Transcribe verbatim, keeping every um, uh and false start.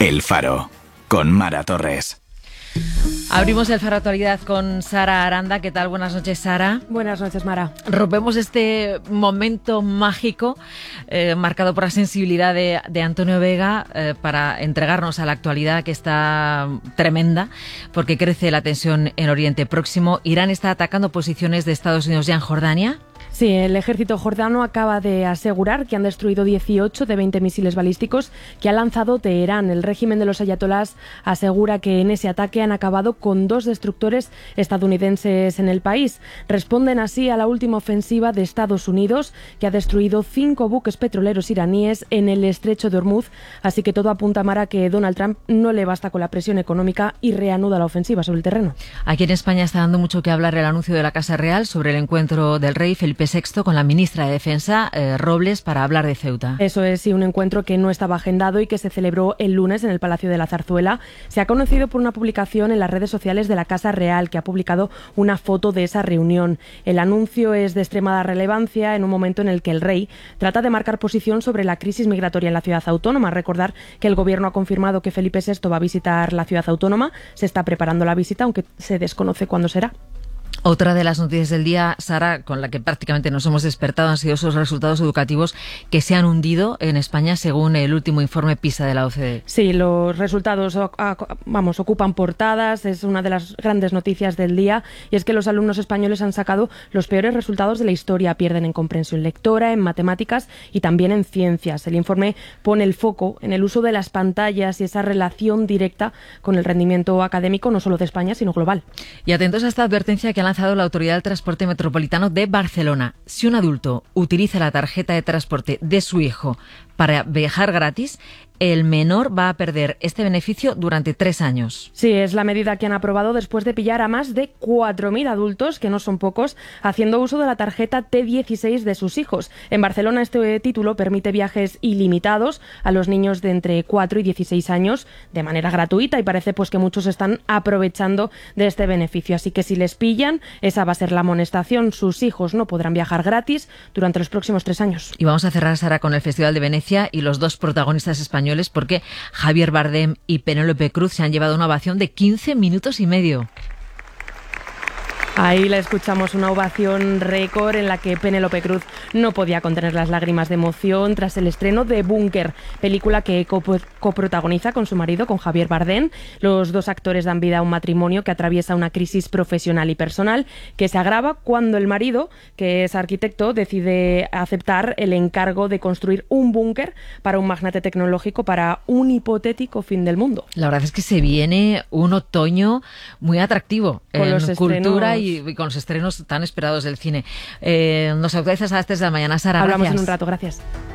El Faro, con Mara Torres. Abrimos el Faro Actualidad con Sara Aranda. ¿Qué tal? Buenas noches, Sara. Buenas noches, Mara. Rompemos este momento mágico eh, marcado por la sensibilidad de, de Antonio Vega eh, para entregarnos a la actualidad, que está tremenda porque crece la tensión en Oriente Próximo. Irán está atacando posiciones de Estados Unidos ya en Jordania. Sí, el ejército jordano acaba de asegurar que han destruido dieciocho de veinte misiles balísticos que ha lanzado Teherán. El régimen de los ayatolás asegura que en ese ataque han acabado con dos destructores estadounidenses en el país. Responden así a la última ofensiva de Estados Unidos, que ha destruido cinco buques petroleros iraníes en el estrecho de Hormuz. Así que todo apunta, Mara, que Donald Trump no le basta con la presión económica y reanuda la ofensiva sobre el terreno. Aquí en España está dando mucho que hablar el anuncio de la Casa Real sobre el encuentro del rey Felipe sexto con la ministra de Defensa, eh, Robles, para hablar de Ceuta. Eso es, sí, un encuentro que no estaba agendado y que se celebró el lunes en el Palacio de la Zarzuela. Se ha conocido por una publicación en las redes sociales de la Casa Real, que ha publicado una foto de esa reunión. El anuncio es de extremada relevancia en un momento en el que el rey trata de marcar posición sobre la crisis migratoria en la ciudad autónoma. Recordar que el gobierno ha confirmado que Felipe sexto va a visitar la ciudad autónoma. Se está preparando la visita, aunque se desconoce cuándo será. Otra de las noticias del día, Sara, con la que prácticamente nos hemos despertado, han sido esos resultados educativos que se han hundido en España según el último informe PISA de la O C D E. Sí, los resultados vamos, ocupan portadas, es una de las grandes noticias del día, y es que los alumnos españoles han sacado los peores resultados de la historia. Pierden en comprensión lectora, en matemáticas y también en ciencias. El informe pone el foco en el uso de las pantallas y esa relación directa con el rendimiento académico, no solo de España, sino global. Y atentos a esta advertencia que ha lanzado la Autoridad del Transporte Metropolitano de Barcelona. Si un adulto utiliza la tarjeta de transporte de su hijo para viajar gratis, el menor va a perder este beneficio durante tres años. Sí, es la medida que han aprobado después de pillar a más de cuatro mil adultos, que no son pocos, haciendo uso de la tarjeta T dieciséis de sus hijos. En Barcelona este título permite viajes ilimitados a los niños de entre cuatro y dieciséis años de manera gratuita, y parece pues que muchos están aprovechando de este beneficio. Así que si les pillan, esa va a ser la amonestación. Sus hijos no podrán viajar gratis durante los próximos tres años. Y vamos a cerrar, Sara, con el Festival de Venecia y los dos protagonistas españoles, porque Javier Bardem y Penélope Cruz se han llevado una ovación de quince minutos y medio. Ahí la escuchamos, una ovación récord en la que Penélope Cruz no podía contener las lágrimas de emoción tras el estreno de Búnker, película que coprotagoniza con su marido, con Javier Bardem. Los dos actores dan vida a un matrimonio que atraviesa una crisis profesional y personal que se agrava cuando el marido, que es arquitecto, decide aceptar el encargo de construir un búnker para un magnate tecnológico para un hipotético fin del mundo. La verdad es que se viene un otoño muy atractivo con en los cultura y y con los estrenos tan esperados del cine. Eh, nos actualizas a las tres de la mañana, Sara. Hablamos gracias. en un rato, gracias.